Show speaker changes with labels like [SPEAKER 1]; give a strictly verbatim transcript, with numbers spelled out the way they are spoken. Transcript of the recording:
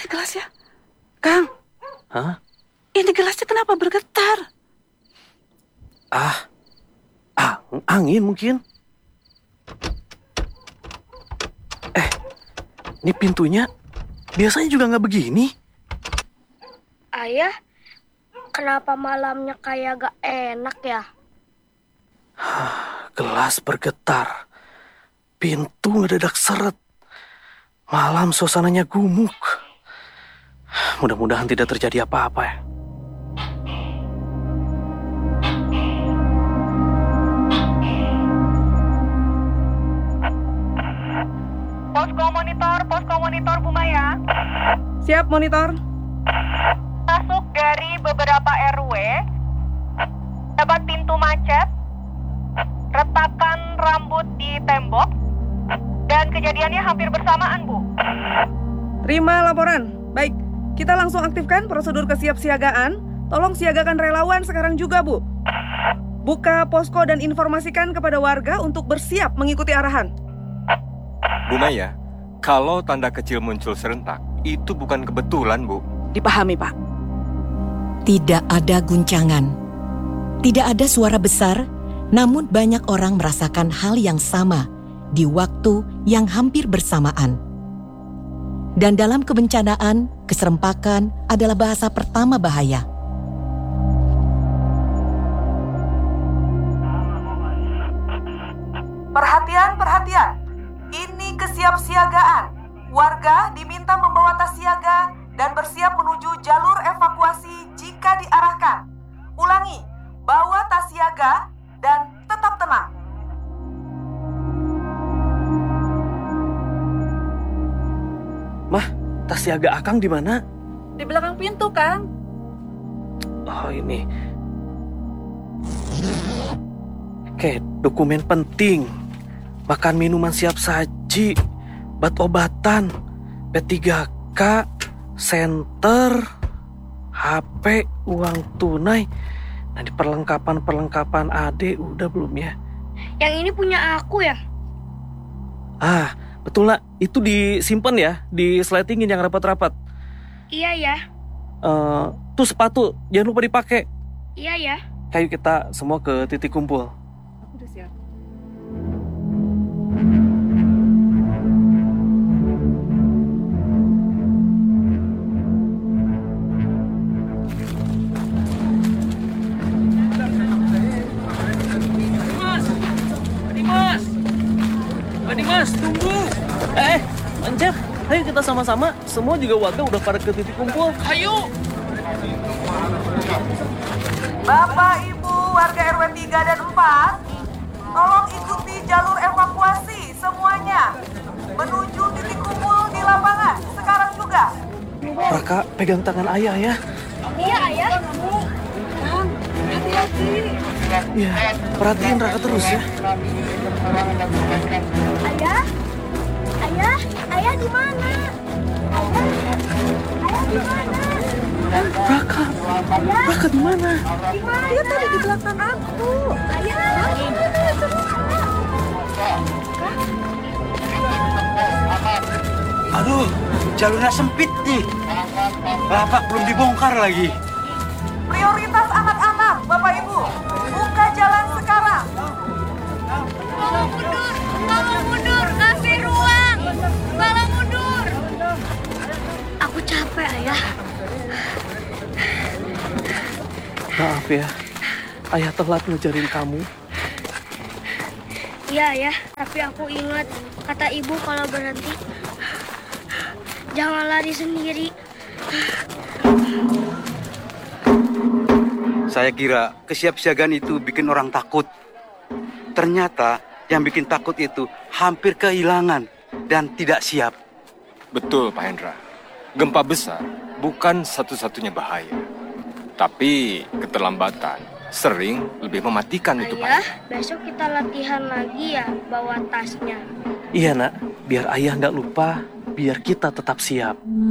[SPEAKER 1] gelasnya. Kang.
[SPEAKER 2] Hah?
[SPEAKER 1] Ini gelasnya kenapa bergetar?
[SPEAKER 2] Ah, ah, angin mungkin. Eh, ini pintunya biasanya juga nggak begini.
[SPEAKER 3] Ayah, kenapa malamnya kayak gak enak ya?
[SPEAKER 2] Gelas bergetar, pintu ngedadak seret. Malam suasananya gumuk. Mudah-mudahan tidak terjadi apa-apa ya.
[SPEAKER 4] Posko monitor, posko monitor Bu Maya.
[SPEAKER 1] Siap, monitor.
[SPEAKER 4] Masuk dari beberapa R W, dapat pintu macet, retakan rambut di tembok, dan kejadiannya hampir bersamaan, Bu.
[SPEAKER 1] Terima laporan. Baik, kita langsung aktifkan prosedur kesiapsiagaan. Tolong siagakan relawan sekarang juga, Bu. Buka posko dan informasikan kepada warga untuk bersiap mengikuti arahan.
[SPEAKER 5] Bu Maya, kalau tanda kecil muncul serentak, itu bukan kebetulan, Bu.
[SPEAKER 1] Dipahami, Pak.
[SPEAKER 6] Tidak ada guncangan, tidak ada suara besar, namun banyak orang merasakan hal yang sama di waktu yang hampir bersamaan. Dan dalam kebencanaan, keserempakan adalah bahasa pertama bahaya.
[SPEAKER 1] Perhatian, perhatian. Ini kesiapsiagaan. Warga diminta membawa tas siaga dan bersiap menuju jalur evakuasi jika diarahkan. Ulangi, bawa tas siaga dan tetap tenang.
[SPEAKER 2] Mah, tas siaga Akang di mana?
[SPEAKER 1] Di belakang pintu, Kang.
[SPEAKER 2] Oh, ini. Oke, dokumen penting. Makan minuman siap saji, obat-obatan, P tiga K, senter, H P, uang tunai. Nah, di perlengkapan-perlengkapan Ade udah belum ya?
[SPEAKER 3] Yang ini punya aku ya?
[SPEAKER 2] Ah, betul nak. Itu disimpan ya, disletingin yang rapat-rapat.
[SPEAKER 3] Iya ya.
[SPEAKER 2] Uh, tuh sepatu, jangan lupa dipakai.
[SPEAKER 3] Iya ya.
[SPEAKER 2] Ayo kita semua ke titik kumpul.
[SPEAKER 1] Udah siap.
[SPEAKER 2] Mas, tunggu. Eh, Anjep, ayo kita sama-sama. Semua juga warga udah pada ke titik kumpul. Ayo.
[SPEAKER 1] Bapak, Ibu, warga R W tiga dan empat, tolong ikuti jalur evakuasi semuanya. Menuju titik kumpul di lapangan, sekarang juga.
[SPEAKER 2] Raka, pegang tangan ayah ya.
[SPEAKER 3] Iya ayah.
[SPEAKER 1] Hati-hati.
[SPEAKER 2] Iya, perhatiin Raka terus ya.
[SPEAKER 3] Ayah? Ayah? Ayah di mana? Ayah? Ayah di mana?
[SPEAKER 2] Raka, Raka di mana?
[SPEAKER 3] Di mana? Dia tadi di belakang aku. Ayah?
[SPEAKER 7] Aduh, jalurnya sempit nih. Lapak belum dibongkar lagi.
[SPEAKER 1] Prioritas anak-anak, Bapak Ibu. Buka jalan sekarang.
[SPEAKER 3] Tolong mundur, tolong mundur, kasih ruang. Tolong mundur. Aku capek, Ayah.
[SPEAKER 2] Maaf ya, ayah telat ngejarin kamu.
[SPEAKER 3] Iya, Ayah. Tapi aku ingat kata Ibu kalau berhenti, jangan lari sendiri.
[SPEAKER 7] Saya kira kesiapsiagaan itu bikin orang takut. Ternyata yang bikin takut itu hampir kehilangan dan tidak siap.
[SPEAKER 5] Betul, Pak Hendra. Gempa besar bukan satu-satunya bahaya. Tapi keterlambatan sering lebih mematikan itu, Pak.
[SPEAKER 3] Ayah, besok kita latihan lagi ya bawa tasnya.
[SPEAKER 2] Iya nak, biar ayah nggak lupa, biar kita tetap siap.